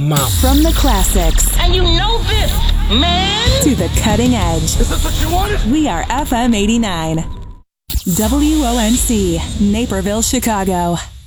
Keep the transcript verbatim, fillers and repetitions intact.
mouth. From the classics. And you know this, man. To the cutting edge. Is this what you wanted? We are F M eighty-nine. W O N C, Naperville, Chicago.